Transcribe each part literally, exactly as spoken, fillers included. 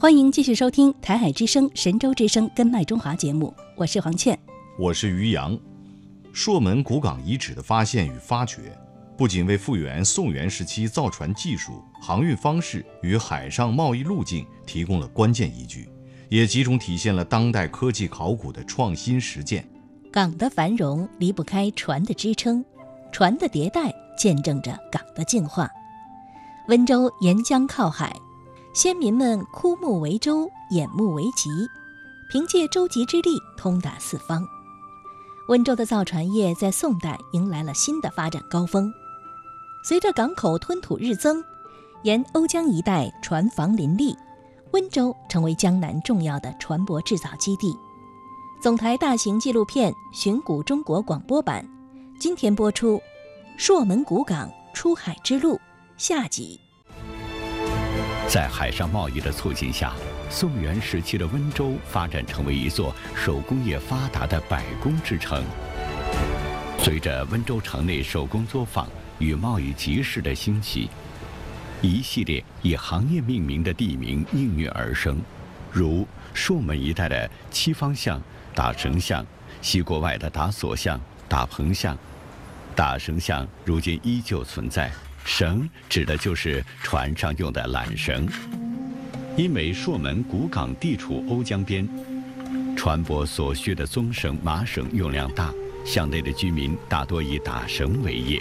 欢迎继续收听台海之声、神州之声根脉中华节目，我是黄倩， 我是于洋。朔门古港遗址的发现与发掘，不仅为复原宋元时期造船技术、航运方式与海上贸易路径提供了关键依据，也集中体现了当代科技考古的创新实践。 港的繁荣离不开船的支撑，船的迭代见证着港的进化。温州沿江靠海，先民们枯木为舟，眼目为旗，凭借舟楫之力通达四方。温州的造船业在宋代迎来了新的发展高峰。随着港口吞吐日增，沿瓯江一带船房林立，温州成为江南重要的船舶制造基地。总台大型纪录片《寻古中国》广播版今天播出《朔门古港出海之路》下集。 在海上贸易的促进下，宋元时期的温州发展成为一座手工业发达的百工之城。随着温州城内手工作坊与贸易集市的兴起，一系列以行业命名的地名应运而生，如朔门一带的七方巷、打绳巷，西国外的打锁巷、打棚巷。打绳巷如今依旧存在，绳指的就是船上用的缆绳。因为朔门古港地处瓯江边，船舶所需的棕绳、麻绳用量大，巷内的居民大多以打绳为业。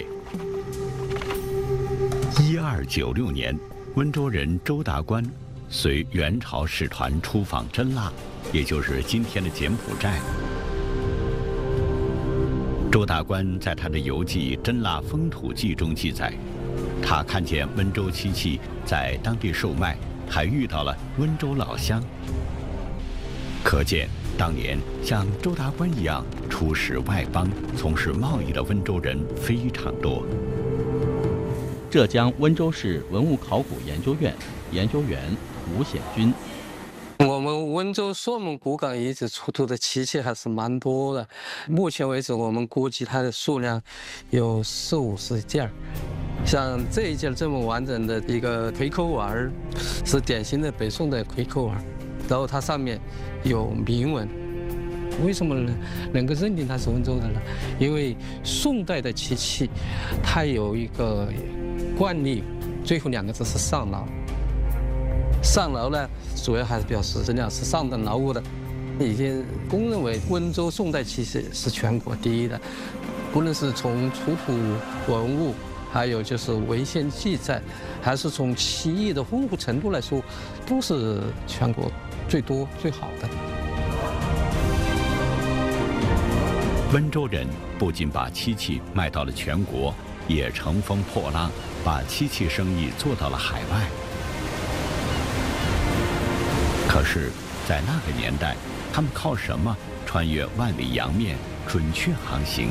一二九六年，温州人周达观随元朝使团出访真腊，也就是今天的柬埔寨。周达观在他的游记《真腊风土记》中记载，他看见温州漆器在当地售卖，还遇到了温州老乡。可见当年像周达观一样出使外邦、从事贸易的温州人非常多。 浙江温州市文物考古研究院研究员吴显军： 我们温州朔门古港遗址出土的漆器还是蛮多的，目前为止我们估计它的数量有四五十件。像这一件这么完整的一个葵口碗，是典型的北宋的葵口碗，然后它上面有铭文。为什么呢能够认定它是温州的呢？因为宋代的漆器，它有一个惯例，最后两个字是上劳。上劳呢，主要还是表示质量是上等劳务的。已经公认为温州宋代漆器是全国第一的，不论是从出土文物，还有就是文献记载，还是从漆艺的丰富程度来说，都是全国最多最好的。 温州人不仅把漆器卖到了全国，也乘风破浪，把漆器生意做到了海外。可是，在那个年代，他们靠什么穿越万里洋面，准确航行？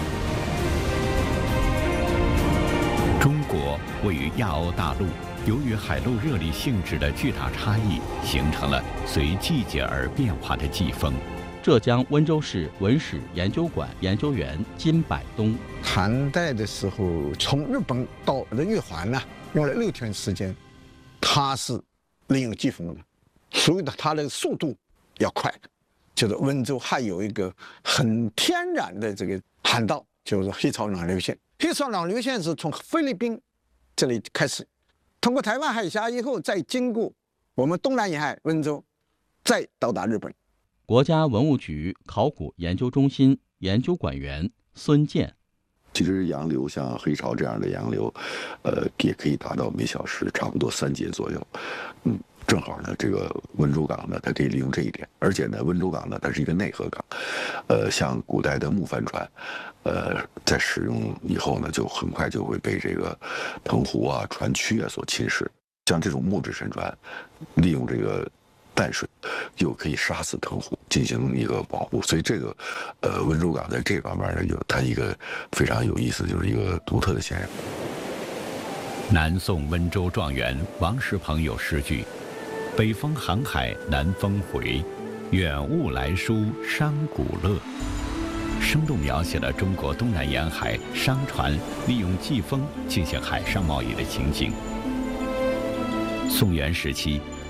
中国位于亚欧大陆，由于海陆热力性质的巨大差异，形成了随季节而变化的季风。 浙江温州市文史研究馆研究员金百东： 唐代的时候，从日本到的玉环呢，用了六天时间，它是利用季风的，所以呢，它的速度要快。就是温州还有一个很天然的这个航道，就是黑潮暖流线。黑潮暖流线是从菲律宾这里开始，通过台湾海峡以后，再经过我们东南沿海温州，再到达日本。 国家文物局考古研究中心研究馆员孙健： 其实洋流像黑潮这样的洋流，呃，也可以达到每小时差不多三节左右。嗯，正好呢，这个温州港呢，它可以利用这一点，而且呢，温州港呢，它是一个内河港，呃，像古代的木帆船，呃，在使用以后呢，就很快就会被这个藤壶啊、船躯啊所侵蚀。像这种木质沉船，利用这个淡水，又可以杀死藤壶，进行一个保护。所以这个，呃，温州港在这方面呢，有它一个非常有意思，就是一个独特的现象。 南宋温州状元王世鹏有诗句：“北风航海南风回，远雾来书商贾乐。”生动描写了中国东南沿海商船利用季风进行海上贸易的情景。宋元时期，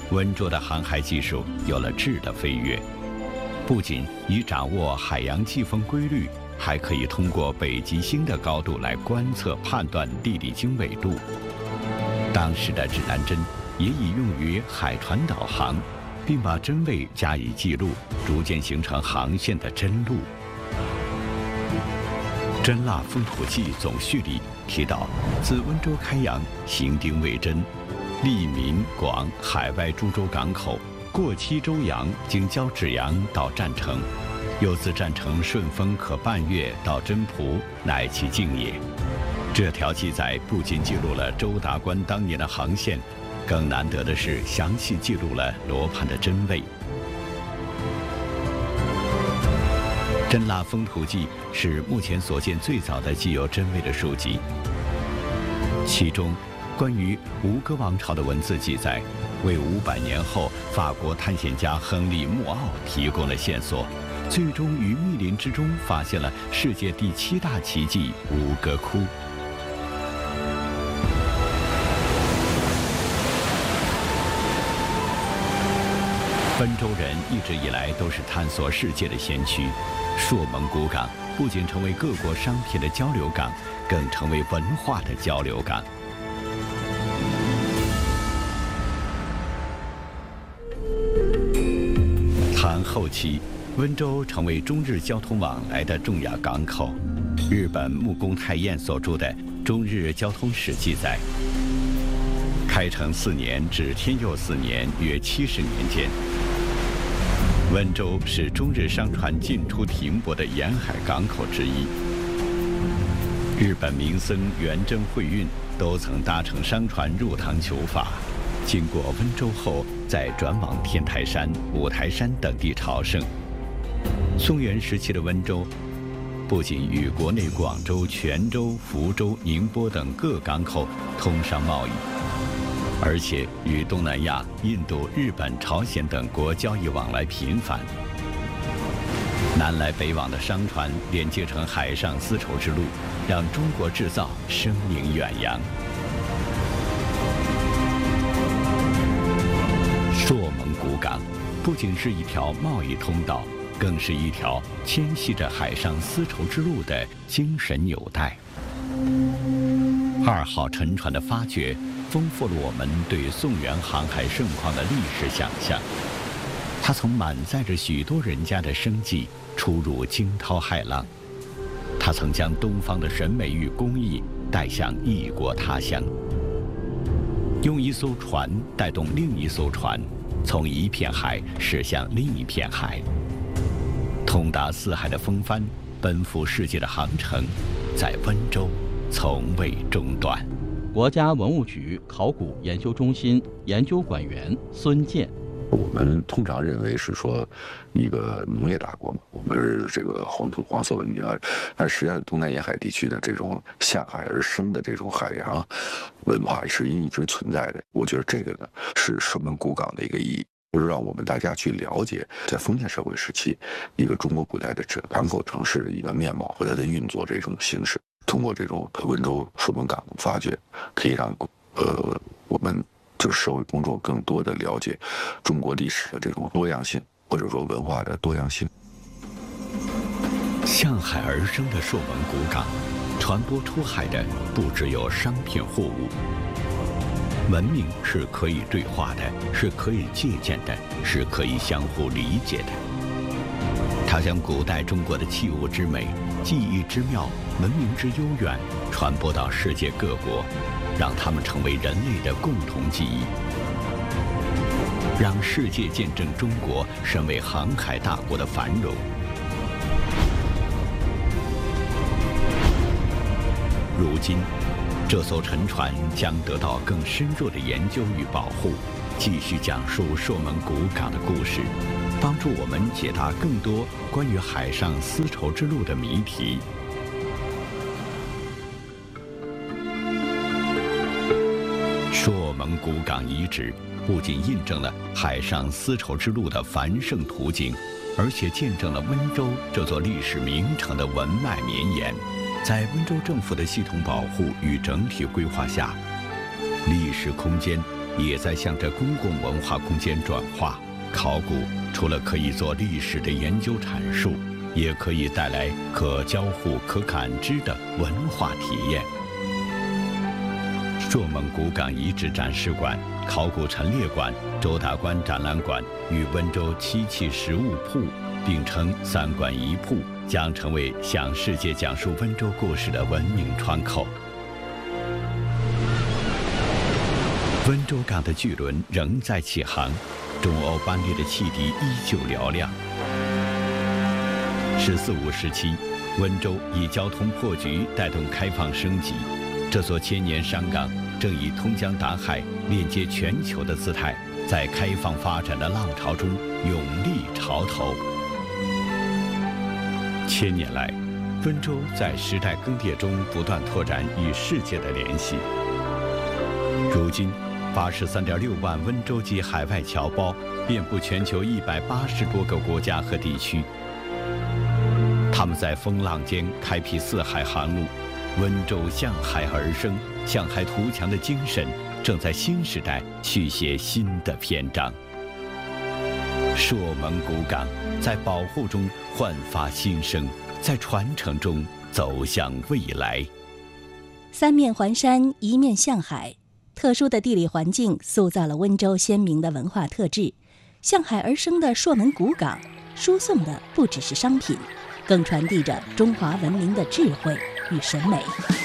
温州的航海技术有了质的飞跃，不仅以掌握海洋季风规律，还可以通过北极星的高度来观测判断地理经纬度。当时的指南针也已用于海船导航，并把针位加以记录，逐渐形成航线的针路。《真腊风土记》总序里提到，自温州开洋，行丁未真，利民广海外诸州港口，过七州洋，经交趾洋到占城，又自占城顺风可半月到真蒲，乃其境也。这条记载不仅记录了周达观当年的航线，更难得的是详细记录了罗盘的真位。《真腊风土记》是目前所见最早的记有真位的书籍，其中关于吴哥王朝的文字记载，为五百年后法国探险家亨利·穆奥提供了线索，最终于密林之中发现了世界第七大奇迹吴哥窟。温州人一直以来都是探索世界的先驱，朔蒙古港不仅成为各国商品的交流港，更成为文化的交流港。唐后期，温州成为中日交通往来的重要港口。日本木工太彦所著的《中日交通史》记载，开成四年至天佑四年约七十年间，温州是中日商船进出停泊的沿海港口之一。日本名僧元贞慧运都曾搭乘商船入唐求法，经过温州后，再转往天台山、五台山等地朝圣。宋元时期的温州，不仅与国内广州、泉州、福州、宁波等各港口通商贸易，而且与东南亚、印度、日本、朝鲜等国交易往来频繁。南来北往的商船连接成海上丝绸之路，让中国制造声名远扬。朔蒙古港不仅是一条贸易通道，更是一条牵系着海上丝绸之路的精神纽带。二号沉船的发掘，丰富了我们对宋元航海盛况的历史想象。它曾满载着许多人家的生计，出入惊涛骇浪。它曾将东方的审美与工艺带向异国他乡，用一艘船带动另一艘船，从一片海驶向另一片海。通达四海的风帆，奔赴世界的航程，在温州从未中断。 国家文物局考古研究中心研究馆员孙健。 我们通常认为是说一个农业大国嘛，我们是这个黄土黄色文明啊，但实际上东南沿海地区的这种下海而生的这种海洋文化是一直存在的。我觉得这个呢是朔蒙古港的一个意义，就是让我们大家去了解在封建社会时期一个中国古代的这港口城市的一个面貌和它的运作这种形式。通过这种温州朔蒙港的发掘，可以让呃我们就是社会公众更多的了解中国历史的这种多样性，或者说文化的多样性。 向海而生的朔蒙古港，传播出海的不只有商品货物，文明是可以对话的，是可以借鉴的，是可以相互理解的。它将古代中国的器物之美、技艺之妙、文明之悠远传播到世界各国，让它们成为人类的共同记忆，让世界见证中国身为航海大国的繁荣。如今，这艘沉船将得到更深入的研究与保护，继续讲述朔蒙古港的故事，帮助我们解答更多关于海上丝绸之路的谜题。朔蒙古港遗址不仅印证了海上丝绸之路的繁盛图景，而且见证了温州这座历史名城的文脉绵延。在温州政府的系统保护与整体规划下，历史空间也在向着公共文化空间转化。考古除了可以做历史的研究阐述，也可以带来可交互、可感知的文化体验。朔蒙古岗遗址展示馆、考古陈列馆、周达观展览馆与温州漆器实物铺并称三馆一铺，将成为向世界讲述温州故事的文明窗口。温州港的巨轮仍在起航，中欧班列的汽笛依旧嘹亮。十四五时期，温州以交通破局带动开放升级，这座千年商港正以通江达海、链接全球的姿态，在开放发展的浪潮中勇立潮头。千年来，温州在时代更迭中不断拓展与世界的联系。如今，八十三点六万温州籍海外侨胞遍布全球一百八十多个国家和地区。他们在风浪间开辟四海航路，温州向海而生、向海图强的精神正在新时代续写新的篇章。朔蒙古港在保护中焕发新生，在传承中走向未来。 三面环山，一面向海，特殊的地理环境塑造了温州鲜明的文化特质。向海而生的朔蒙古港，输送的不只是商品，更传递着中华文明的智慧与审美。